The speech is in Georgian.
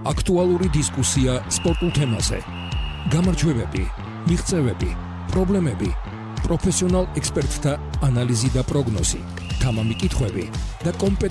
აქტუალური დისკუსია სპორტულ თემაზე. გამარჯვებები, მიღწევები, პრობლემები, პროფესიონალ ექსპერტთა ანალიზი და პროგნოზი, თამამი კითხვები და